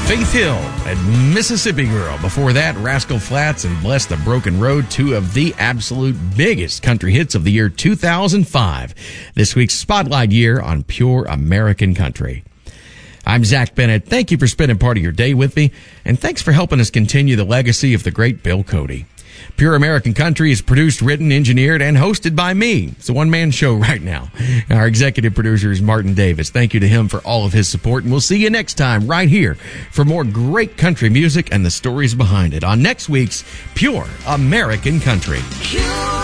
Faith Hill and Mississippi Girl. Before that, Rascal Flatts and Bless the Broken Road, two of the absolute biggest country hits of the year 2005. This week's Spotlight year on Pure American Country. I'm Zach Bennett. Thank you for spending part of your day with me, and thanks for helping us continue the legacy of the great Bill Cody. Pure American Country is produced, written, engineered, and hosted by me. It's a one-man show right now. Our executive producer is Martin Davis. Thank you to him for all of his support, and we'll see you next time right here for more great country music and the stories behind it on next week's Pure American Country.